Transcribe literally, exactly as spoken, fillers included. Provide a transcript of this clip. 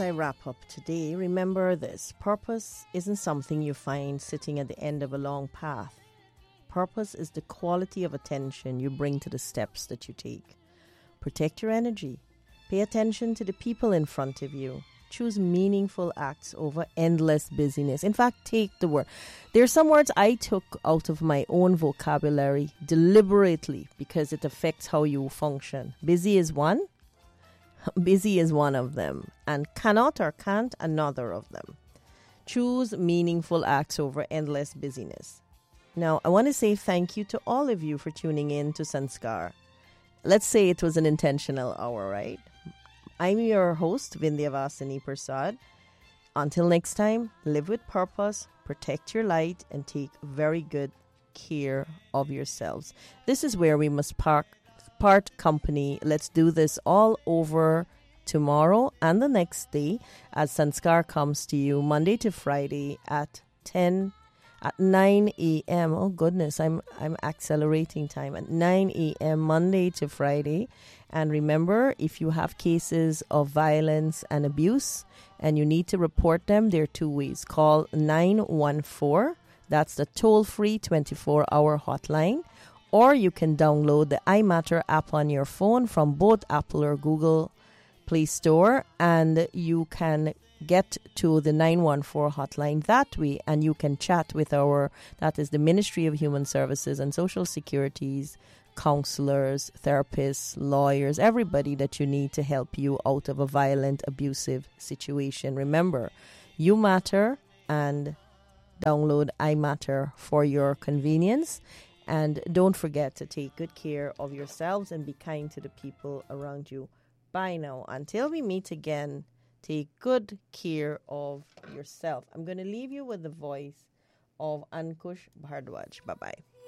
I wrap up today, remember this. Purpose isn't something you find sitting at the end of a long path. Purpose is the quality of attention you bring to the steps that you take. Protect your energy. Pay attention to the people in front of you. Choose meaningful acts over endless busyness. In fact, take the word. There are some words I took out of my own vocabulary deliberately because it affects how you function. Busy is one. Busy is one of them, and cannot or can't another of them. Choose meaningful acts over endless busyness. Now, I want to say thank you to all of you for tuning in to Sanskar. Let's say it was an intentional hour, right? I'm your host, Vindhya Vasani Prasad. Until next time, live with purpose, protect your light, and take very good care of yourselves. This is where we must park part company. Let's do this all over tomorrow and the next day as Sanskar comes to you Monday to Friday at ten at nine a.m. Oh goodness, I'm I'm accelerating time at nine a.m. Monday to Friday. And remember, if you have cases of violence and abuse and you need to report them, there are two ways. Call nine one four. That's the toll-free twenty-four hour hotline. Or you can download the iMatter app on your phone from both Apple or Google Play Store, and you can get to the nine one four hotline that way, and you can chat with our, that is the Ministry of Human Services and Social Security's counselors, therapists, lawyers, everybody that you need to help you out of a violent, abusive situation. Remember, you matter, and download iMatter for your convenience. And don't forget to take good care of yourselves and be kind to the people around you. Bye now. Until we meet again, take good care of yourself. I'm going to leave you with the voice of Ankush Bhardwaj. Bye-bye.